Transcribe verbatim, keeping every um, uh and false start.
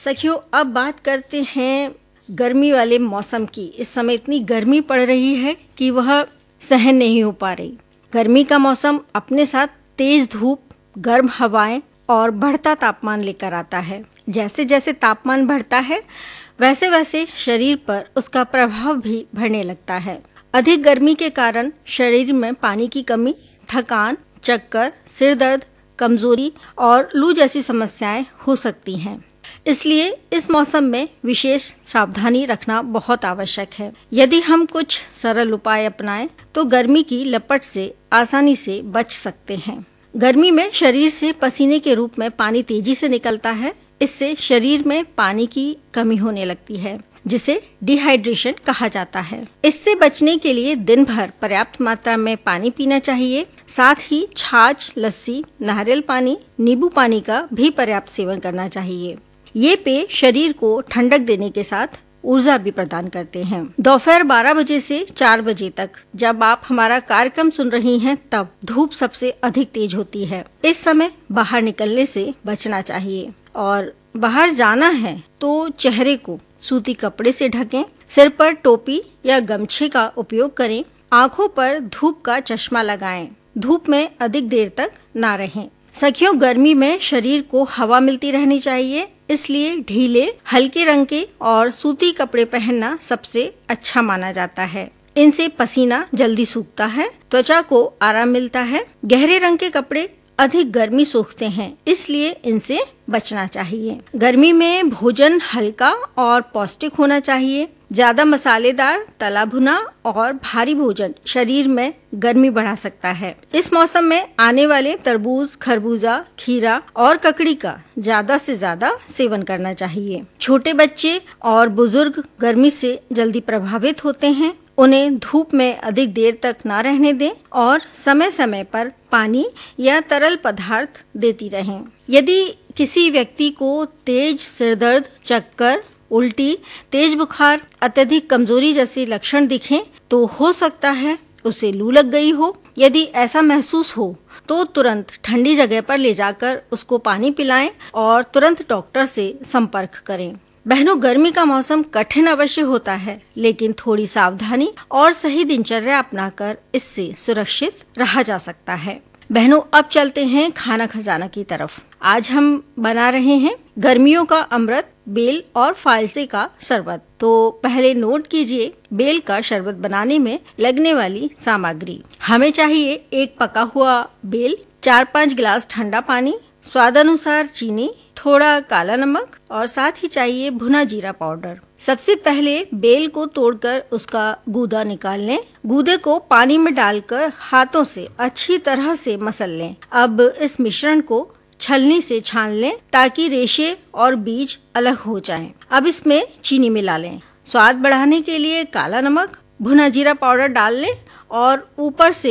सखियों, अब बात करते हैं गर्मी वाले मौसम की। इस समय इतनी गर्मी पड़ रही है कि वह सहन नहीं हो पा रही। गर्मी का मौसम अपने साथ तेज धूप, गर्म हवाएं और बढ़ता तापमान लेकर आता है। जैसे जैसे तापमान बढ़ता है वैसे वैसे शरीर पर उसका प्रभाव भी बढ़ने लगता है। अधिक गर्मी के कारण शरीर में पानी की कमी, थकान, चक्कर, सिर दर्द, कमजोरी और लू जैसी समस्याएं हो सकती हैं। इसलिए इस मौसम में विशेष सावधानी रखना बहुत आवश्यक है। यदि हम कुछ सरल उपाय अपनाएं तो गर्मी की लपट से आसानी से बच सकते हैं। गर्मी में शरीर से पसीने के रूप में पानी तेजी से निकलता है। इससे शरीर में पानी की कमी होने लगती है, जिसे डिहाइड्रेशन कहा जाता है। इससे बचने के लिए दिन भर पर्याप्त मात्रा में पानी पीना चाहिए। साथ ही छाछ, लस्सी, नारियल पानी, नींबू पानी का भी पर्याप्त सेवन करना चाहिए। ये पेय शरीर को ठंडक देने के साथ ऊर्जा भी प्रदान करते हैं। दोपहर बारह बजे से चार बजे तक जब आप हमारा कार्यक्रम सुन रही हैं, तब धूप सबसे अधिक तेज होती है। इस समय बाहर निकलने से बचना चाहिए और बाहर जाना है तो चेहरे को सूती कपड़े से ढकें, सिर पर टोपी या गमछे का उपयोग करें, आंखों पर धूप का चश्मा लगाएं, धूप में अधिक देर तक ना रहें। सखियों, गर्मी में शरीर को हवा मिलती रहनी चाहिए, इसलिए ढीले, हल्के रंग के और सूती कपड़े पहनना सबसे अच्छा माना जाता है। इनसे पसीना जल्दी सूखता है, त्वचा को आराम मिलता है। गहरे रंग के कपड़े अधिक गर्मी सोखते हैं, इसलिए इनसे बचना चाहिए। गर्मी में भोजन हल्का और पौष्टिक होना चाहिए। ज्यादा मसालेदार, तला भुना और भारी भोजन शरीर में गर्मी बढ़ा सकता है। इस मौसम में आने वाले तरबूज, खरबूजा, खीरा और ककड़ी का ज्यादा से ज्यादा सेवन करना चाहिए। छोटे बच्चे और बुजुर्ग गर्मी से जल्दी प्रभावित होते हैं। उन्हें धूप में अधिक देर तक ना रहने दें और समय समय पर पानी या तरल पदार्थ देती रहें। यदि किसी व्यक्ति को तेज सिरदर्द, चक्कर, उल्टी, तेज बुखार, अत्यधिक कमजोरी जैसे लक्षण दिखें तो हो सकता है उसे लू लग गई हो। यदि ऐसा महसूस हो तो तुरंत ठंडी जगह पर ले जाकर उसको पानी पिलाएं और तुरंत डॉक्टर से संपर्क करें। बहनों, गर्मी का मौसम कठिन अवश्य होता है, लेकिन थोड़ी सावधानी और सही दिनचर्या अपनाकर इससे सुरक्षित रहा जा सकता है। बहनों, अब चलते हैं खाना खजाना की तरफ। आज हम बना रहे हैं गर्मियों का अमृत, बेल और फालसे का शरबत। तो पहले नोट कीजिए बेल का शरबत बनाने में लगने वाली सामग्री। हमें चाहिए एक पका हुआ बेल, चार पाँच गिलास ठंडा पानी, स्वादानुसार चीनी, थोड़ा काला नमक और साथ ही चाहिए भुना जीरा पाउडर। सबसे पहले बेल को तोड़कर उसका गूदा निकाल लें। गूदे को पानी में डालकर हाथों से अच्छी तरह से मसल लें। अब इस मिश्रण को छलनी से छान लें ताकि रेशे और बीज अलग हो जाएं। अब इसमें चीनी मिला लें। स्वाद बढ़ाने के लिए काला नमक, भुना जीरा पाउडर डाल लें और ऊपर से